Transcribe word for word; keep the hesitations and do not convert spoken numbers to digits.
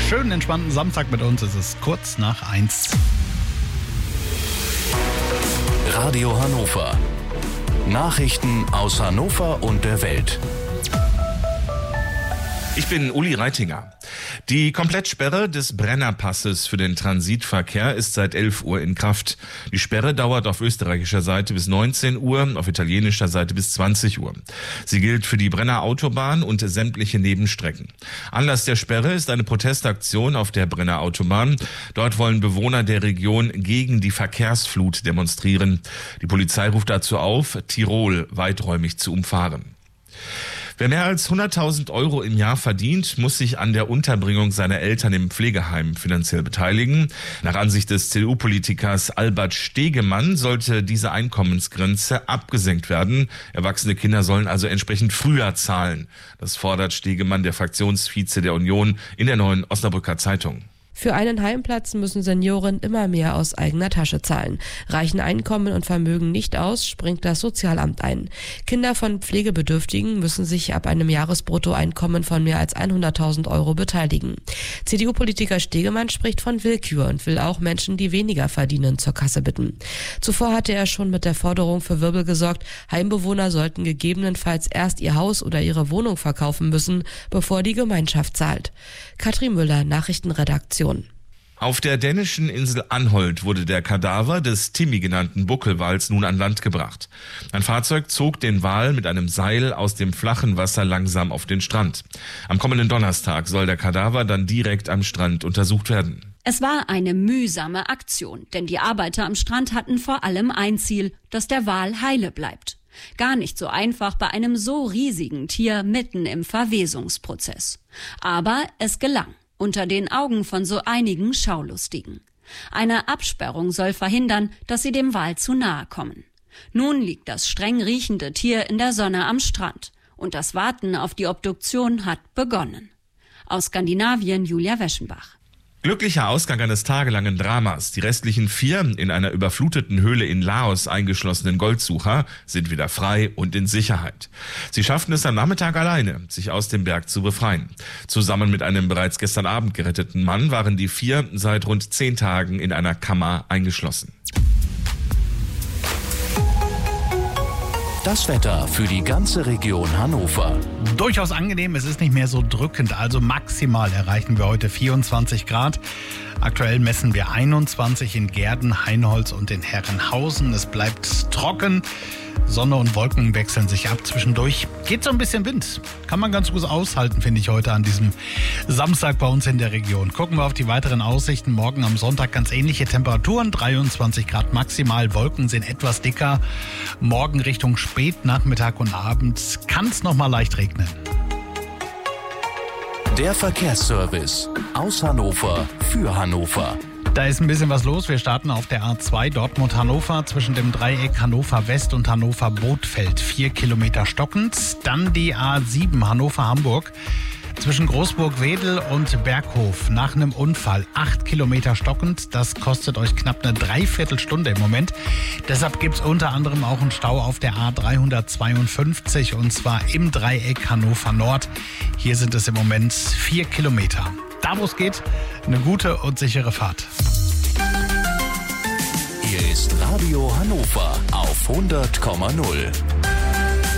schönen, entspannten Samstag mit uns. Es ist kurz nach eins. Radio Hannover. Nachrichten aus Hannover und der Welt. Ich bin Uli Reitinger. Die Komplettsperre des Brennerpasses für den Transitverkehr ist seit elf Uhr in Kraft. Die Sperre dauert auf österreichischer Seite bis neunzehn Uhr, auf italienischer Seite bis zwanzig Uhr. Sie gilt für die Brenner Autobahn und sämtliche Nebenstrecken. Anlass der Sperre ist eine Protestaktion auf der Brenner Autobahn. Dort wollen Bewohner der Region gegen die Verkehrsflut demonstrieren. Die Polizei ruft dazu auf, Tirol weiträumig zu umfahren. Wer mehr als hunderttausend Euro im Jahr verdient, muss sich an der Unterbringung seiner Eltern im Pflegeheim finanziell beteiligen. Nach Ansicht des C D U-Politikers Albert Stegemann sollte diese Einkommensgrenze abgesenkt werden. Erwachsene Kinder sollen also entsprechend früher zahlen. Das fordert Stegemann, der Fraktionsvize der Union, in der Neuen Osnabrücker Zeitung. Für einen Heimplatz müssen Senioren immer mehr aus eigener Tasche zahlen. Reichen Einkommen und Vermögen nicht aus, springt das Sozialamt ein. Kinder von Pflegebedürftigen müssen sich ab einem Jahresbruttoeinkommen von mehr als hunderttausend Euro beteiligen. C D U-Politiker Stegemann spricht von Willkür und will auch Menschen, die weniger verdienen, zur Kasse bitten. Zuvor hatte er schon mit der Forderung für Wirbel gesorgt, Heimbewohner sollten gegebenenfalls erst ihr Haus oder ihre Wohnung verkaufen müssen, bevor die Gemeinschaft zahlt. Katrin Müller, Nachrichtenredaktion. Auf der dänischen Insel Anholt wurde der Kadaver des Timmy genannten Buckelwals nun an Land gebracht. Ein Fahrzeug zog den Wal mit einem Seil aus dem flachen Wasser langsam auf den Strand. Am kommenden Donnerstag soll der Kadaver dann direkt am Strand untersucht werden. Es war eine mühsame Aktion, denn die Arbeiter am Strand hatten vor allem ein Ziel, dass der Wal heile bleibt. Gar nicht so einfach bei einem so riesigen Tier mitten im Verwesungsprozess. Aber es gelang. Unter den Augen von so einigen Schaulustigen. Eine Absperrung soll verhindern, dass sie dem Wal zu nahe kommen. Nun liegt das streng riechende Tier in der Sonne am Strand und das Warten auf die Obduktion hat begonnen. Aus Skandinavien Julia Weschenbach. Glücklicher Ausgang eines tagelangen Dramas. Die restlichen vier in einer überfluteten Höhle in Laos eingeschlossenen Goldsucher sind wieder frei und in Sicherheit. Sie schafften es am Nachmittag alleine, sich aus dem Berg zu befreien. Zusammen mit einem bereits gestern Abend geretteten Mann waren die vier seit rund zehn Tagen in einer Kammer eingeschlossen. Das Wetter für die ganze Region Hannover. Durchaus angenehm, es ist nicht mehr so drückend, also maximal erreichen wir heute vierundzwanzig Grad. Aktuell messen wir einundzwanzig in Gehrden, Hainholz und in Herrenhausen. Es bleibt trocken, Sonne und Wolken wechseln sich ab. Zwischendurch geht so ein bisschen Wind. Kann man ganz gut aushalten, finde ich, heute an diesem Samstag bei uns in der Region. Gucken wir auf die weiteren Aussichten. Morgen am Sonntag ganz ähnliche Temperaturen, dreiundzwanzig Grad maximal. Wolken sind etwas dicker. Morgen Richtung Spätnachmittag und Abend kann es noch mal leicht regnen. Der Verkehrsservice aus Hannover für Hannover. Da ist ein bisschen was los. Wir starten auf der A zwei Dortmund-Hannover zwischen dem Dreieck Hannover West und Hannover Bothfeld. Vier Kilometer stockend. Dann die A sieben Hannover-Hamburg zwischen Großburg-Wedel und Berghof. Nach einem Unfall acht Kilometer stockend. Das kostet euch knapp eine Dreiviertelstunde im Moment. Deshalb gibt es unter anderem auch einen Stau auf der A dreihundertzweiundfünfzig und zwar im Dreieck Hannover Nord. Hier sind es im Moment vier Kilometer. Da, wo es geht, eine gute und sichere Fahrt. Hier ist Radio Hannover auf hundert Komma null.